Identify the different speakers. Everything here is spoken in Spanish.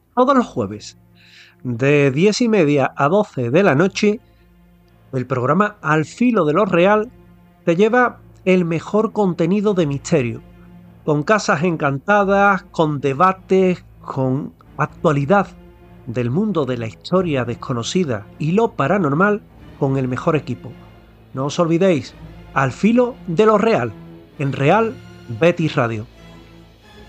Speaker 1: Todos los jueves, de 10:30 a 12 de la noche, el programa Al Filo de lo Real te lleva el mejor contenido de misterio, con casas encantadas, con debates, con actualidad del mundo de la historia desconocida y lo paranormal, con el mejor equipo. No os olvidéis, Al Filo de lo Real, en Real Betis Radio.